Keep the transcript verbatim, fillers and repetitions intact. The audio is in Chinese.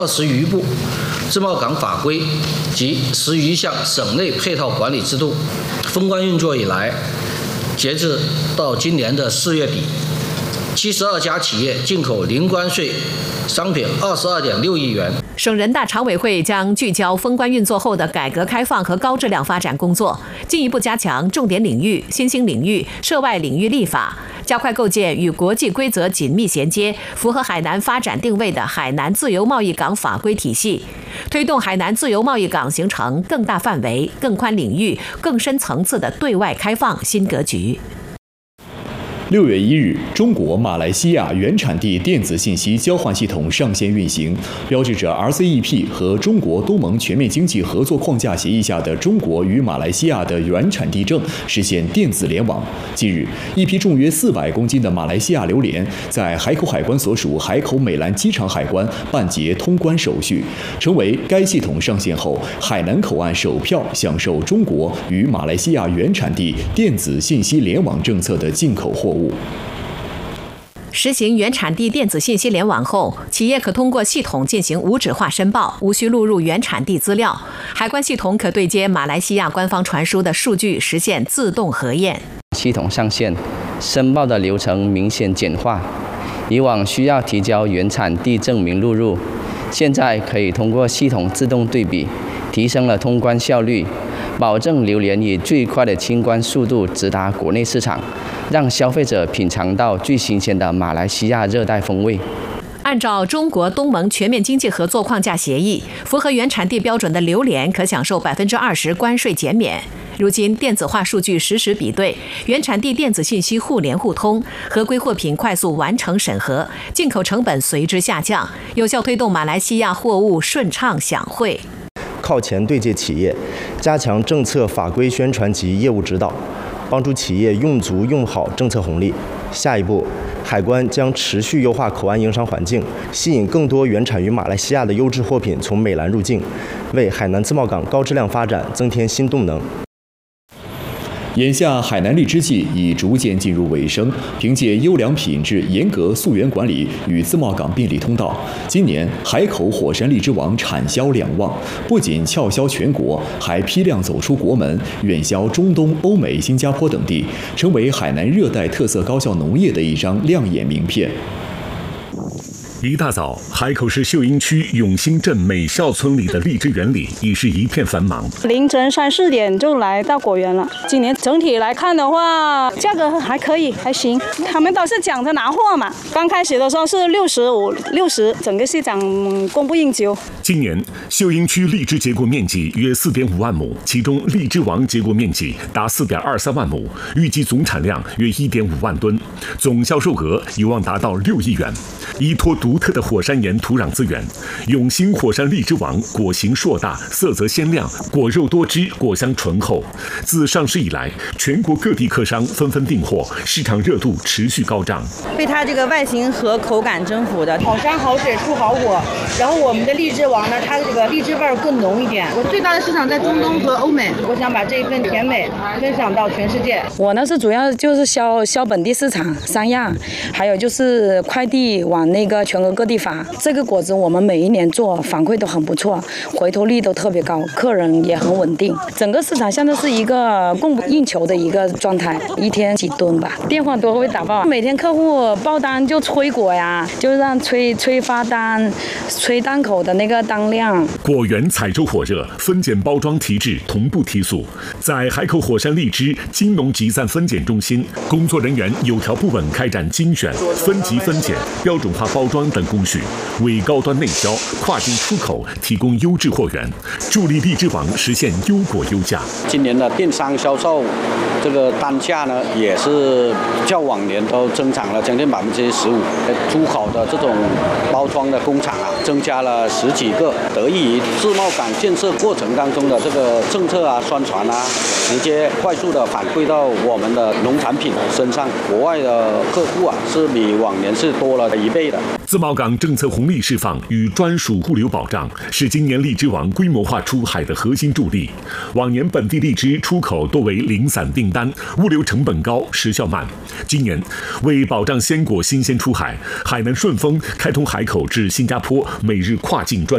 二十余部自贸港法规及十余项省内配套管理制度。封关运作以来，截至到今年的四月底，七十二家企业进口零关税商品二十二点六亿元。 省人大常委会将聚焦封关运作后的改革开放和高质量发展工作，进一步加强重点领域、新兴领域、涉外领域立法，加快构建与国际规则紧密衔接、符合海南发展定位的海南自由贸易港法规体系，推动海南自由贸易港形成更大范围、更宽领域、更深层次的对外开放新格局。 六月一日，中国马来西亚原产地电子信息交换系统上线运行，标志着 R C E P 和中国东盟全面经济合作框架协议下的中国与马来西亚的原产地证实现电子联网。近日，一批重约四百公斤的马来西亚榴莲在海口海关所属海口美兰机场海关办结通关手续，成为该系统上线后海南口岸首票享受中国与马来西亚原产地电子信息联网政策的进口货物。 实行原产地电子信息联网后，企业可通过系统进行无纸化申报，无需录入原产地资料。海关系统可对接马来西亚官方传输的数据，实现自动核验。 系统上线，申报的流程明显简化。以往需要提交原产地证明录入，现在可以通过系统自动对比，提升了通关效率，保证榴莲以最快的清关速度直达国内市场，让消费者品尝到最新鲜的马来西亚热带风味。 按照中国东盟全面经济合作框架协议，符合原产地标准的榴莲可享受百分之二十关税减免。如今，电子化数据实时比对，原产地电子信息互联互通，合规货品快速完成审核，进口成本随之下降，有效推动马来西亚货物顺畅享汇。 靠前对接企业，加强政策法规宣传及业务指导，帮助企业用足用好政策红利。下一步，海关将持续优化口岸营商环境，吸引更多原产于马来西亚的优质货品从美兰入境，为海南自贸港高质量发展增添新动能。 眼下，海南荔枝季已逐渐进入尾声。凭借优良品质、严格溯源管理与自贸港便利通道，今年海口火山荔枝王产销两旺，不仅翘销全国，还批量走出国门，远销中东、欧美、新加坡等地，成为海南热带特色高效农业的一张亮眼名片。 一大早，海口市秀英区永兴镇美孝村里的荔枝园里已是一片繁忙。 凌晨三四点就来到果园了。今年整体来看的话，价格还可以，还行。他们都是抢着拿货嘛。刚开始的时候是六十五、六十，整个市场供不应求。 今年秀英区荔枝结果面积约四点五万亩，其中荔枝王结果面积达四点二三万亩，预计总产量约一点五万吨，总销售额有望达到六亿元。依托独特的火山岩土壤资源，永兴火山荔枝王果形硕大，色泽鲜亮，果肉多汁，果香醇厚。自上市以来，全国各地客商纷纷订货，市场热度持续高涨。 被它这个外形和口感征服的，好山好水出好果。然后我们的荔枝王呢，它的这个荔枝味儿更浓一点。我最大的市场在中东和欧美，我想把这一份甜美分享到全世界。 我呢是主要就是销销本地市场三样，还有就是快递往那个全国各地发。这个果子我们每一年做，反馈都很不错，回头率都特别高，客人也很稳定。整个市场现在是一个供不应求的一个状态，一天几吨吧，电话都会打爆。每天客户报单就催果呀，就让催催发单，催单口的那个单量。 果园采收火热，分拣包装提质同步提速。在海口火山荔枝金农集散分拣中心，工作人员有条不紊开展精选、分级分拣、标准化包装等工序，为高端内销、跨境出口提供优质货源，助力荔枝王实现优果优价。 今年的电商销售这个单价呢，也是较往年都增长了将近百分之十五。出口的这种包装的工厂啊，增加了十几个。得益于自贸港建设过程当中的这个政策啊、宣传啊，直接快速的反馈到我们的农产品身上。国外的客户啊，是比往年是多了一倍的。 自贸港政策红利释放与专属物流保障是今年荔枝王规模化出海的核心助力。往年本地荔枝出口多为零散订单，物流成本高，时效慢。今年为保障鲜果新鲜出海，海南顺丰开通海口至新加坡每日跨境专